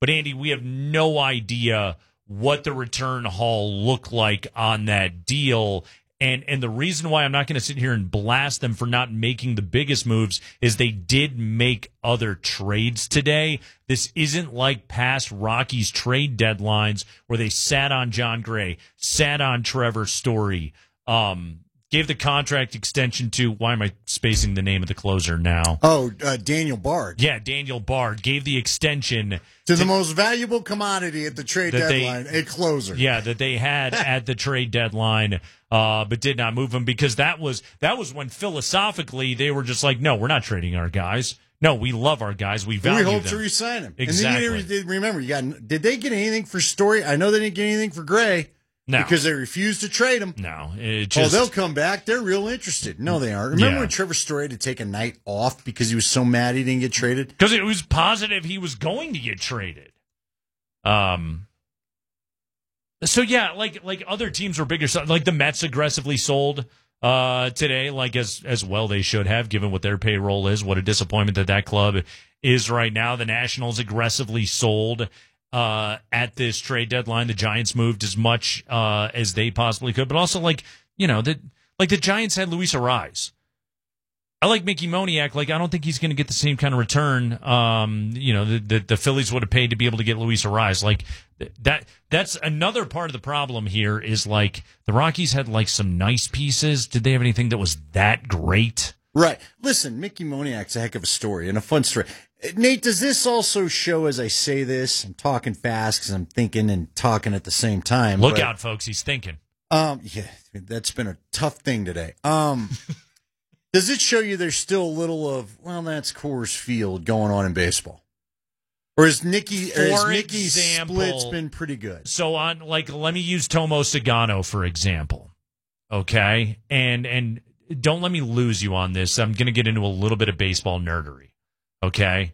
But, Andy, we have no idea what the return haul looked like on that deal. And the reason why I'm not going to sit here and blast them for not making the biggest moves is they did make other trades today. This isn't like past Rockies trade deadlines where they sat on John Gray, sat on Trevor Story, gave the contract extension to, why am I spacing the name of the closer now? Daniel Bard. Yeah, Daniel Bard gave the extension to the most valuable commodity at the trade deadline, a closer. Yeah, that they had at the trade deadline, but did not move him because that was when philosophically they were just like, no, we're not trading our guys. No, we love our guys. We value them. We hope to re-sign him. Exactly. And then remember, did they get anything for Story? I know they didn't get anything for Gray. No. Because they refused to trade him. No. They'll come back. They're real interested. No, they aren't. Remember when Trevor Story had to take a night off because he was so mad he didn't get traded? Because it was positive he was going to get traded. So, yeah, like other teams were bigger. Like the Mets aggressively sold today, like as well they should have, given what their payroll is. What a disappointment that club is right now. The Nationals aggressively sold at this trade deadline. The Giants moved as much as they possibly could, but also the Giants had Luis Arraez. I like Mickey Moniak. I don't think he's going to get the same kind of return. The Phillies would have paid to be able to get Luis Arraez. That's another part of the problem here. Is the Rockies had some nice pieces. Did they have anything that was that great? Right. Listen, Mickey Moniak's a heck of a story and a fun story. Nate, does this also show, as I say this, I'm talking fast because I'm thinking and talking at the same time. Look out, folks. He's thinking. Yeah, that's been a tough thing today. Does it show you there's still a little of, that's Coors Field going on in baseball? Or is Nicky's split's been pretty good? So let me use Tomo Sagano, for example. Okay? And don't let me lose you on this. I'm going to get into a little bit of baseball nerdery. Okay?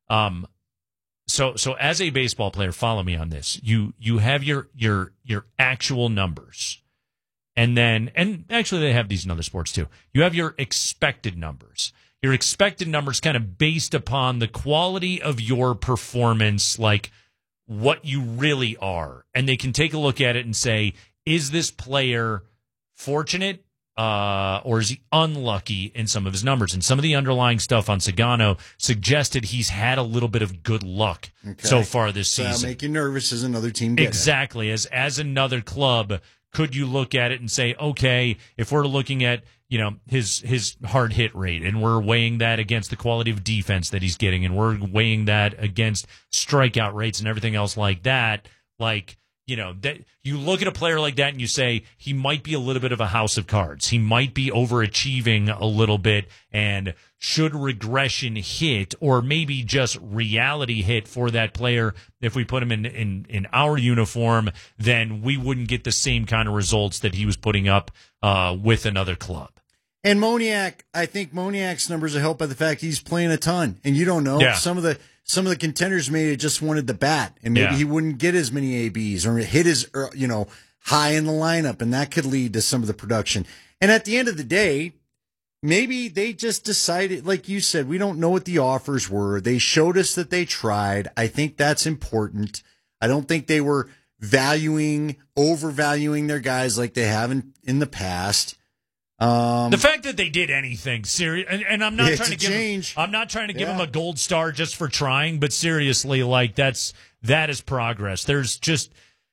So as a baseball player, follow me on this. You have your actual numbers. And actually they have these in other sports too. You have your expected numbers. Your expected numbers kind of based upon the quality of your performance, like what you really are. And they can take a look at it and say, is this player fortunate or is he unlucky in some of his numbers? And some of the underlying stuff on Sagano suggested he's had a little bit of good luck so far this season. That'll make you nervous as another team gets exactly. As another club, could you look at it and say, okay, if we're looking at his hard hit rate and we're weighing that against the quality of defense that he's getting and we're weighing that against strikeout rates and everything else like that, that you look at a player like that and you say he might be a little bit of a house of cards. He might be overachieving a little bit, and should regression hit or maybe just reality hit for that player, if we put him in our uniform, then we wouldn't get the same kind of results that he was putting up with another club. And Moniak, I think Moniak's numbers are helped by the fact he's playing a ton, and you don't know some of the contenders maybe just wanted the bat, and maybe he wouldn't get as many ABs or hit his high in the lineup, and that could lead to some of the production. And at the end of the day, maybe they just decided, like you said, we don't know what the offers were. They showed us that they tried. I think that's important. I don't think they were overvaluing their guys like they have in the past. The fact that they did anything serious, and I'm not trying to give them a gold star just for trying, but seriously, that is progress. There's just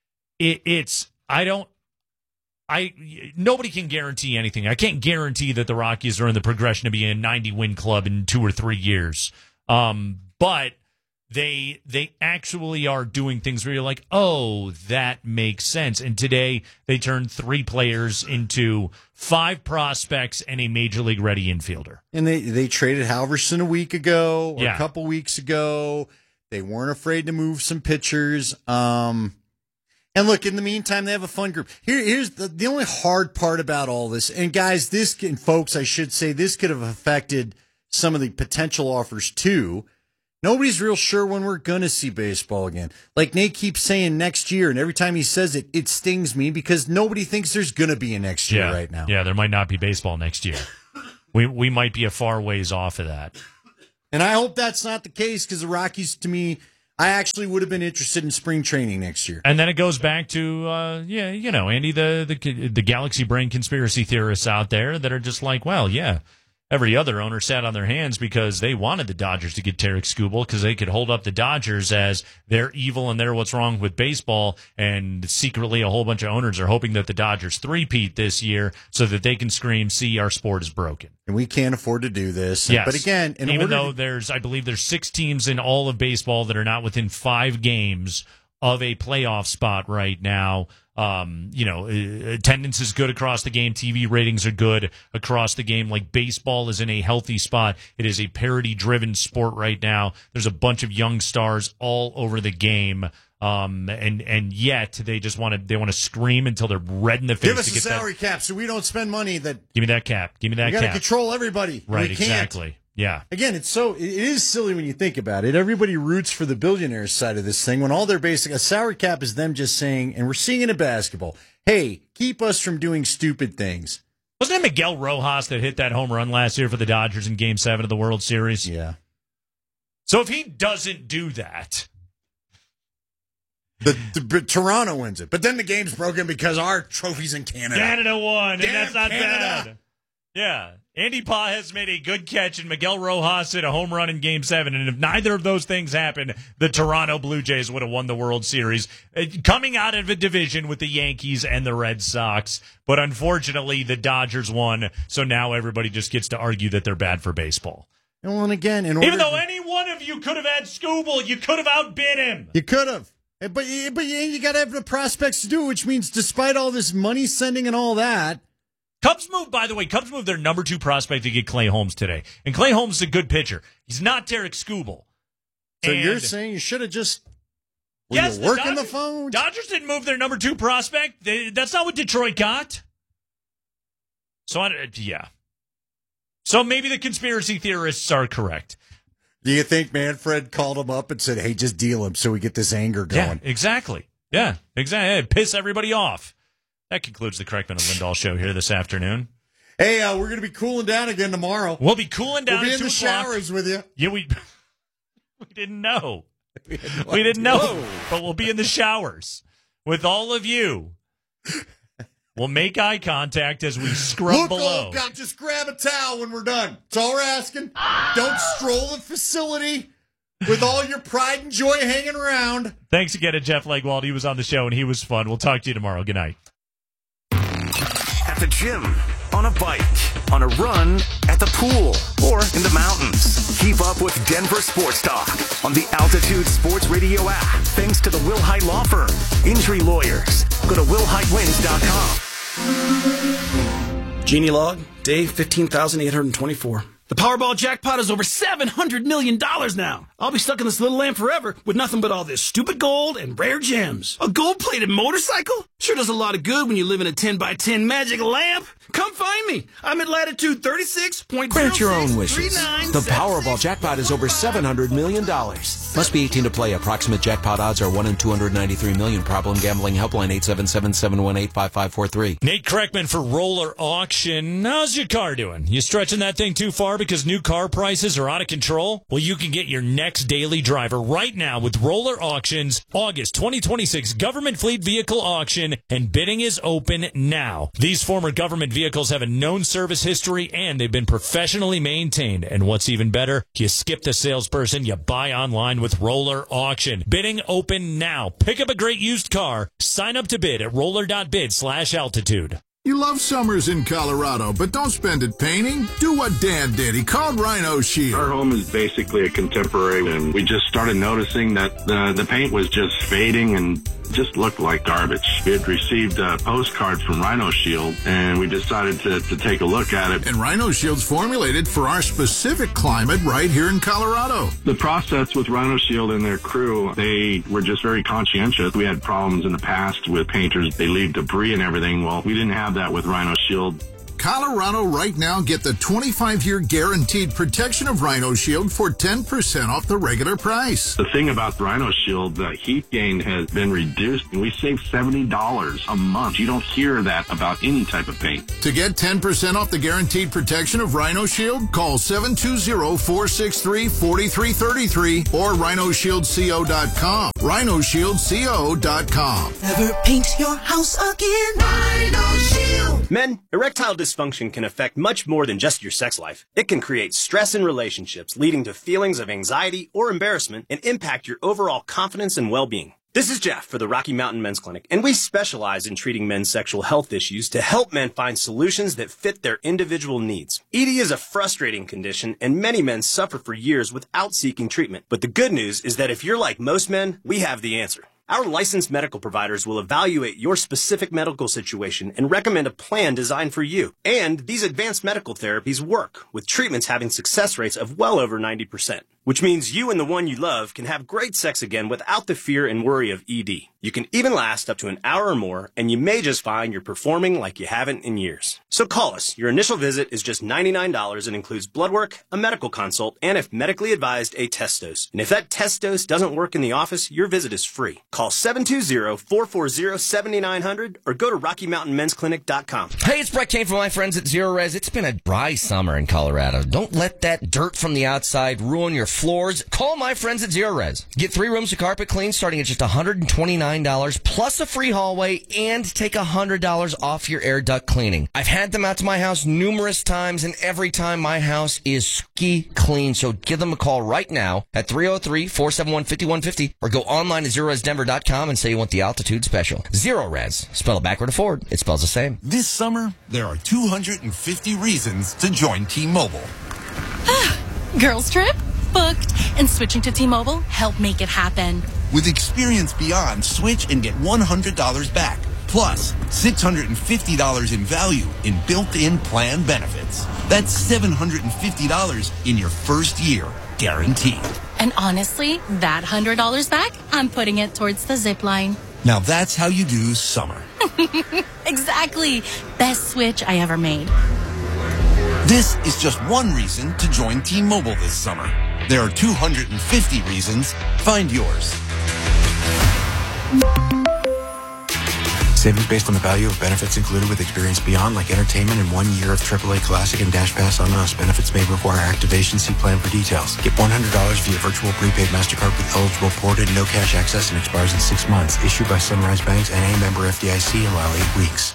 nobody can guarantee anything. I can't guarantee that the Rockies are in the progression to be a 90-win club in 2 or 3 years. But they actually are doing things where you're like, oh, that makes sense. And today they turned 3 players into 5 prospects and a major league ready infielder. And they traded Halverson a week ago or a couple weeks ago. They weren't afraid to move some pitchers. And look, in the meantime, they have a fun group. Here's the only hard part about all this. And guys, folks, I should say, this could have affected some of the potential offers too. Nobody's real sure when we're going to see baseball again. Like Nate keeps saying next year, and every time he says it, it stings me because nobody thinks there's going to be a next year right now. Yeah, there might not be baseball next year. We might be a far ways off of that. And I hope that's not the case because the Rockies, to me, I actually would have been interested in spring training next year. And then it goes back to, Andy, the Galaxy Brain conspiracy theorists out there that are just like, well, yeah, every other owner sat on their hands because they wanted the Dodgers to get Tarik Skubal because they could hold up the Dodgers as they're evil and they're what's wrong with baseball. And secretly, a whole bunch of owners are hoping that the Dodgers three-peat this year so that they can scream, see, our sport is broken. And we can't afford to do this. Yes. But again, even though I believe there's 6 teams in all of baseball that are not within 5 games of a playoff spot right now. Attendance is good across the game. TV ratings are good across the game. Like, baseball is in a healthy spot. It is a parity-driven sport right now. There's a bunch of young stars all over the game. And yet they just want to scream until they're red in the face. Give us a salary cap so we don't spend money. Give me that cap. Give me that cap. You got to control everybody. Right, exactly. Yeah. Again, it is silly when you think about it. Everybody roots for the billionaires side of this thing when all their a salary cap is them just saying, and we're seeing it in basketball, hey, keep us from doing stupid things. Wasn't it Miguel Rojas that hit that home run last year for the Dodgers in Game 7 of the World Series? Yeah. So if he doesn't do that, the Toronto wins it. But then the game's broken because our trophy's in Canada. Canada won, Damn, and that's not Canada. bad. Yeah. Andy Pages made a good catch, and Miguel Rojas hit a home run in Game 7. And if neither of those things happened, the Toronto Blue Jays would have won the World Series, coming out of a division with the Yankees and the Red Sox. But unfortunately, the Dodgers won, so now everybody just gets to argue that they're bad for baseball. Well, and again, even though any one of you could have had Skubal, you could have outbid him. You could have. But you got to have the prospects to do it, which means despite all this money sending and all that. Cubs moved their number 2 prospect to get Clay Holmes today. And Clay Holmes is a good pitcher. He's not Tarik Skubal. So you're saying you should have just working the phone? Dodgers didn't move their number 2 prospect. That's not what Detroit got. So, yeah. So maybe the conspiracy theorists are correct. Do you think Manfred called him up and said, hey, just deal him so we get this anger going? Yeah, exactly. Yeah, exactly. Piss everybody off. That concludes the Kreckman and Lindahl show here this afternoon. Hey, we're going to be cooling down again tomorrow. We'll be cooling down. We'll be in the showers with you. Yeah, we didn't know. We didn't know, but we'll be in the showers with all of you. We'll make eye contact as we scrub below. Look, just grab a towel when we're done. That's all we're asking. Don't stroll the facility with all your pride and joy hanging around. Thanks again to Jeff Legwald. He was on the show, and he was fun. We'll talk to you tomorrow. Good night. At the gym, on a bike, on a run, at the pool, or in the mountains. Keep up with Denver Sports Talk on the Altitude Sports Radio app. Thanks to the Will Hite Law Firm. Injury lawyers. Go to willhitewins.com. Genie log, day 15,824. The Powerball jackpot is over $700 million now. I'll be stuck in this little lamp forever with nothing but all this stupid gold and rare gems. A gold-plated motorcycle? Sure does a lot of good when you live in a 10x10 magic lamp. Come find me. I'm at latitude 36.06. Grant your own wishes. The Powerball jackpot is over $700 million. Must be 18 to play. Approximate jackpot odds are 1 in 293 million. Problem gambling helpline 877-718-5543. Nate Kreckman for Roller Auction. How's your car doing? You stretching that thing too far because new car prices are out of control? Well, you can get your next daily driver right now with Roller Auctions August 2026 government fleet vehicle auction, and bidding is open now. These former government vehicles have a known service history and they've been professionally maintained. And what's even better, you skip the salesperson, you buy online with Roller Auction. Bidding open now. Pick up a great used car. Sign up to bid at roller.bid/altitude. You love summers in Colorado, but don't spend it painting. Do what Dan did. He called Rhino Shield. Our home is basically a contemporary, and we just started noticing that the paint was just fading and just looked like garbage. We had received a postcard from Rhino Shield, and we decided to take a look at it. And Rhino Shield's formulated for our specific climate right here in Colorado. The process with Rhino Shield and their crew, they were just very conscientious. We had problems in the past with painters. They leave debris and everything. Well, we didn't have that with Rhino Shield. Colorado right now, get the 25-year guaranteed protection of Rhino Shield for 10% off the regular price. The thing about Rhino Shield, the heat gain has been reduced, and we save $70 a month. You don't hear that about any type of paint. To get 10% off the guaranteed protection of Rhino Shield, call 720-463-4333 or RhinoShieldCO.com. RhinoShieldCO.com. Never paint your house again. Rhino Shield. Men, erectile dysfunction can affect much more than just your sex life. It can create stress in relationships, leading to feelings of anxiety or embarrassment, and impact your overall confidence and well-being. This is Jeff for the Rocky Mountain Men's Clinic, and we specialize in treating men's sexual health issues to help men find solutions that fit their individual needs. ED is a frustrating condition, and many men suffer for years without seeking treatment. But the good news is that if you're like most men, we have the answer. Our licensed medical providers will evaluate your specific medical situation and recommend a plan designed for you. And these advanced medical therapies work, with treatments having success rates of well over 90%. Which means you and the one you love can have great sex again without the fear and worry of ED. You can even last up to an hour or more, and you may just find you're performing like you haven't in years. So call us. Your initial visit is just $99 and includes blood work, a medical consult, and if medically advised, a test dose. And if that test dose doesn't work in the office, your visit is free. Call 720-440-7900 or go to RockyMountainMen'sClinic.com. Hey, it's Brett Kane from my friends at Zero Res. It's been a dry summer in Colorado. Don't let that dirt from the outside ruin your floors. Call my friends at Zero Res. Get 3 rooms of carpet clean starting at just $129 plus a free hallway and take $100 off your air duct cleaning. I've had them out to my house numerous times, and every time my house is squeaky clean. So give them a call right now at 303-471-5150 or go online to ZeroResDenver.com and say you want the altitude special. Zero Res. Spell it backward or forward. It spells the same. This summer, there are 250 reasons to join T-Mobile. Girls trip? Booked. And switching to T-Mobile helped make it happen. With Experience Beyond, switch and get $100 back. Plus, $650 in value in built-in plan benefits. That's $750 in your first year, guaranteed. And honestly, that $100 back, I'm putting it towards the zip line. Now that's how you do summer. Exactly. Best switch I ever made. This is just one reason to join T-Mobile this summer. There are 250 reasons. Find yours. Savings based on the value of benefits included with Experience Beyond, like entertainment and 1 year of AAA Classic and Dash Pass on us. Benefits may require activation. See plan for details. Get $100 via virtual prepaid MasterCard with eligible ported, no cash access, and expires in 6 months. Issued by Sunrise Banks and a member FDIC. Allow 8 weeks.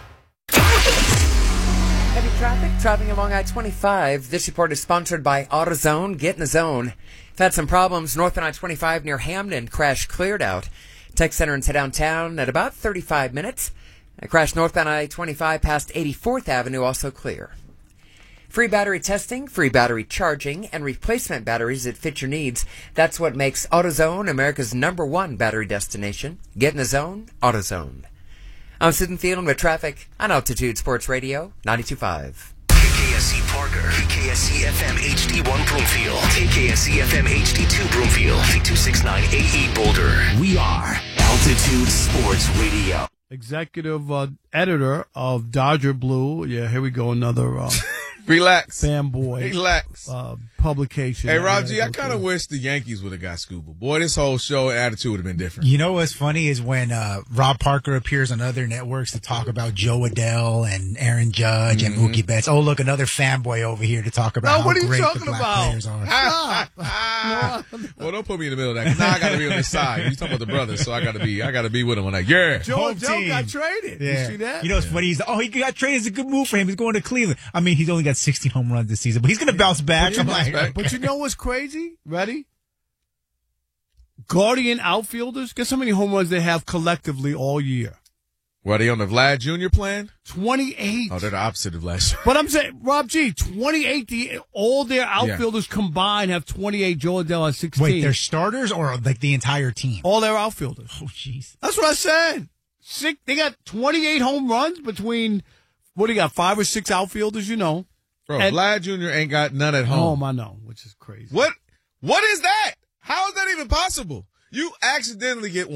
Heavy traffic traveling along I-25. This report is sponsored by AutoZone. Get in the zone. We've had some problems north on I-25 near Hamden. Crash cleared out. Tech Center into downtown at about 35 minutes. A crash northbound I-25 past 84th Avenue, also clear. Free battery testing, free battery charging, and replacement batteries that fit your needs. That's what makes AutoZone America's #1 battery destination. Get in the zone, AutoZone. I'm Susan Thielen with traffic on Altitude Sports Radio 92.5. KKSC Parker, KKSC FM HD1 Broomfield, KKSC FM HD2 Broomfield, K269 AE Boulder. We are Altitude Sports Radio. Executive editor of Dodger Blue. Yeah, here we go, another relax fanboy. Relax. Publication. Hey, Rob G, I kind of wish the Yankees would have got Scuba. Boy, this whole show and attitude would have been different. You know what's funny is when Rob Parker appears on other networks to talk about Joe Adele and Aaron Judge and Mookie Betts. Oh, look, another fanboy over here to talk about how great the black players are. Well, don't put me in the middle of that, because now I got to be on this side. You're talking about the brothers, so I got to be with him on that. Yeah. Joe got traded. Yeah. You see that? You know what's funny? He got traded. It's a good move for him. He's going to Cleveland. I mean, he's only got 16 home runs this season, but he's going to bounce back. But you know what's crazy? Ready? Guardian outfielders, guess how many home runs they have collectively all year? Well, are they on the Vlad Jr. plan? 28. Oh, they're the opposite of last year. But I'm saying, Rob G, 28. All their outfielders combined have 28. Joe Adele has 16. Wait, they're starters or like the entire team? All their outfielders. Oh, jeez. That's what I said. They got 28 home runs between, what do you got, 5 or 6 outfielders, you know. Bro, Vlad Jr. ain't got none at home. I know, which is crazy. What is that? How is that even possible? You accidentally get one.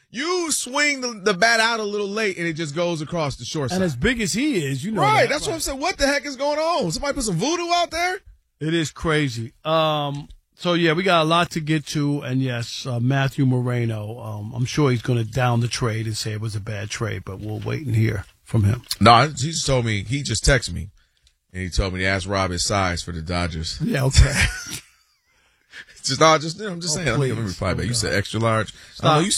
You swing the bat out a little late, and it just goes across the short side. And as big as he is, you know. Right, that's what I'm saying. What the heck is going on? Somebody put some voodoo out there? It is crazy. So, yeah, we got a lot to get to. And, yes, Matthew Moreno, I'm sure he's going to down the trade and say it was a bad trade, but we'll wait and hear from him. No, he just told me, he just texted me, and he told me to ask Rob his size for the Dodgers. Yeah, okay. I'm just saying. Let me reply back. You said extra large. I know you